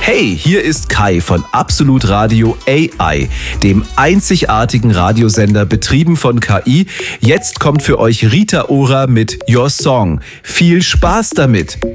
Hey, hier ist Kai von Absolut Radio AI, dem einzigartigen Radiosender betrieben von KI. Jetzt kommt für euch Rita Ora mit Your Song. Viel Spaß damit!